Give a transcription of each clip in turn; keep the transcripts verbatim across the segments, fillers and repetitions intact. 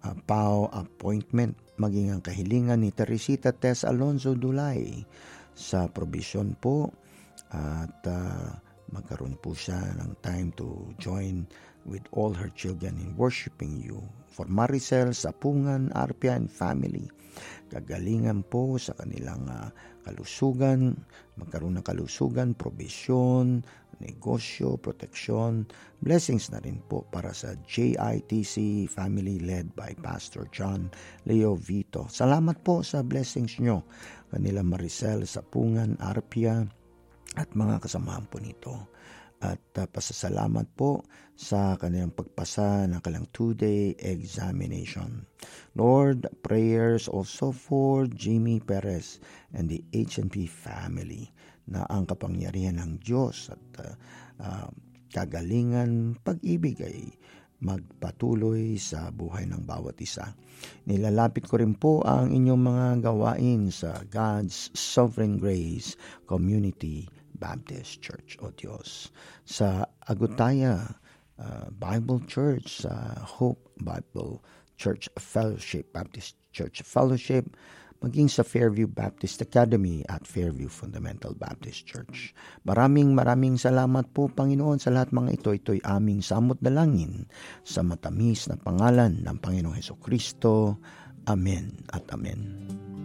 uh, P A O appointment, maging ang kahilingan ni Teresita Tess Alonzo Dulay sa provision po at uh, magkaroon po siya ng time to join with all her children in worshiping you. For Maricel Sapungan, Arpia and family, kagalingan po sa kanilang uh, kalusugan, magkaroon ng kalusugan, provision, negosyo, proteksyon, blessings na rin po para sa J I T C family led by Pastor John Leo Vito. Salamat po sa blessings nyo, kanila Maricel Sapungan, Arpia, at mga kasamahan po nito. At uh, pasasalamat po sa kanilang pagpasa ng kanilang two-day examination. Lord, prayers also for Jimmy Perez and the H and P family, na ang kapangyarihan ng Diyos at uh, uh, kagalingan, pag-ibig ay magpatuloy sa buhay ng bawat isa. Nilalapit ko rin po ang inyong mga gawain sa God's Sovereign Grace Community Baptist Church o Diyos, sa Agutaya uh, Bible Church, sa Hope Bible Church Fellowship, Baptist Church Fellowship, maging sa Fairview Baptist Academy at Fairview Fundamental Baptist Church. Maraming maraming salamat po, Panginoon, sa lahat mga ito. Ito'y aming samot dalangin sa matamis na pangalan ng Panginoong Hesukristo. Amen at amen.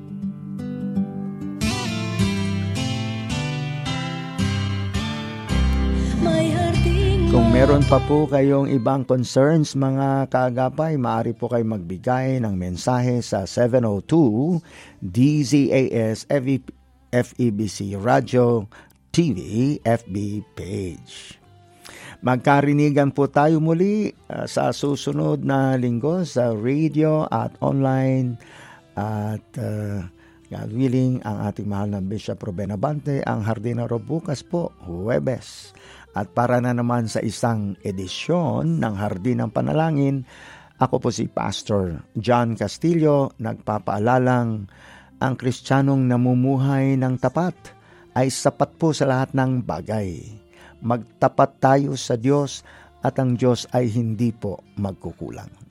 Kung meron pa po kayong ibang concerns, mga kaagapay, maaari po kayo magbigay ng mensahe sa seven oh two D Z A S F E B C Radio T V F B page. Magkarinigan po tayo muli uh, sa susunod na linggo sa radio at online, at uh, God willing, ang ating mahal na Bishop Ruben Abante ang hardinero bukas po, Huwebes. At para na naman sa isang edisyon ng Hardin ng Panalangin, ako po si Pastor John Castillo, nagpapaalalang ang Kristiyanong namumuhay ng tapat ay sapat po sa lahat ng bagay. Magtapat tayo sa Diyos at ang Diyos ay hindi po magkukulang.